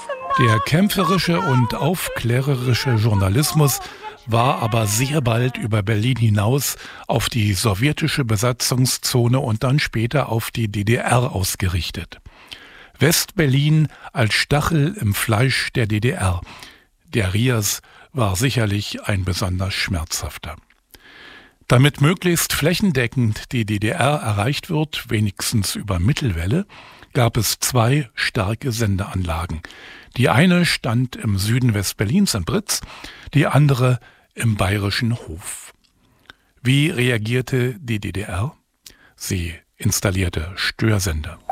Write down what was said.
Der kämpferische und aufklärerische Journalismus war aber sehr bald über Berlin hinaus auf die sowjetische Besatzungszone und dann später auf die DDR ausgerichtet. West-Berlin als Stachel im Fleisch der DDR. Der Rias war sicherlich ein besonders schmerzhafter. Damit möglichst flächendeckend die DDR erreicht wird, wenigstens über Mittelwelle, gab es 2 starke Sendeanlagen. Die eine stand im Süden Westberlins in Britz, die andere im Bayerischen Hof. Wie reagierte die DDR? Sie installierte Störsender.